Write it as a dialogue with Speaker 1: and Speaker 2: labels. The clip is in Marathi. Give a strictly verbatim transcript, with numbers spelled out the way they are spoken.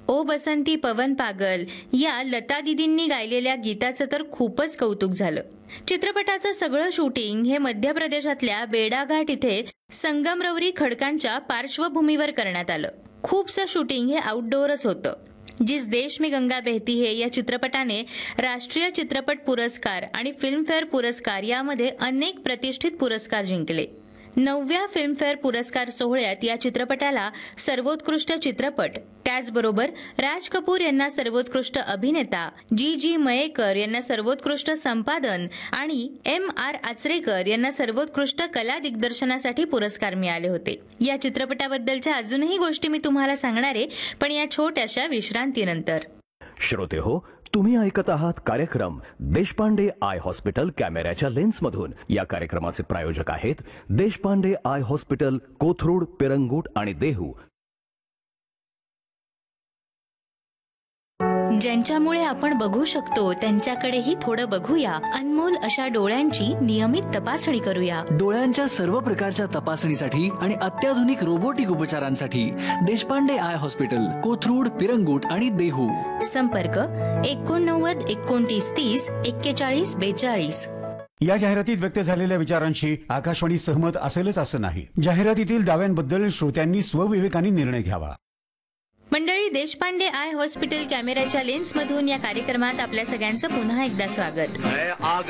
Speaker 1: ओ बसंती पवन पागल या लता दीदींनी गायलेल्या गीताचं तर खूपच कौतुक झालं. चित्रपटाचं सगळं शूटिंग हे मध्य प्रदेशातल्या बेडाघाट इथे संगमरवरी खडकांच्या पार्श्वभूमीवर करण्यात आलं. खूपसं शूटिंग हे आउटडोअरच होतं. जिस देश में गंगा बहती है या चित्रपटाने राष्ट्रीय चित्रपट पुरस्कार आणि फिल्मफेअर पुरस्कार यामध्ये अनेक प्रतिष्ठित पुरस्कार जिंकले. नवव्या फिल्मफेअर पुरस्कार सोहळ्यात या चित्रपटाला सर्वोत्कृष्ट चित्रपट, त्याचबरोबर राज कपूर यांना सर्वोत्कृष्ट अभिनेता, जी जी मयेकर यांना सर्वोत्कृष्ट संपादन आणि एम आर आचरेकर यांना सर्वोत्कृष्ट कला दिग्दर्शनासाठी पुरस्कार मिळाले होते. या चित्रपटाबद्दलच्या अजूनही गोष्टी मी तुम्हाला सांगणार आहे, पण या छोट्याशा विश्रांतीनंतर.
Speaker 2: श्रोते हो, तुम्ही ऐकत आहात कार्यक्रम देशपांडे आय हॉस्पिटल कॅमेऱ्याच्या लेन्समधून. या कार्यक्रमाचे प्रायोजक आहेत देशपांडे आय हॉस्पिटल, कोथरूड, पिरंगुट आणि देहू.
Speaker 1: ज्यांच्यामुळे आपण बघू शकतो त्यांच्याकडेही थोडं बघूया. अनमोल अशा डोळ्यांची नियमित तपासणी करूया.
Speaker 3: डोळ्यांच्या सर्व प्रकारच्या तपासणीसाठी आणि अत्याधुनिक रोबोटिक उपचारांसाठी देशपांडे आय हॉस्पिटल, कोथरूड, पिरंगुट आणि देहू.
Speaker 1: संपर्क एकोणनव्वद एकोणतीस तीस एक्केचाळीस बेचाळीस.
Speaker 4: या जाहिरातीत व्यक्त झालेल्या विचारांशी आकाशवाणी सहमत असेलच असं नाही. जाहिरातीतील दाव्यांबद्दल श्रोत्यांनी स्वविवेकाने निर्णय घ्यावा.
Speaker 1: मंडळी, देशपांडे आय हॉस्पिटल कॅमेऱ्याच्या लेन्समधून या कार्यक्रमात आपल्या सगळ्यांचं पुन्हा एकदा स्वागत.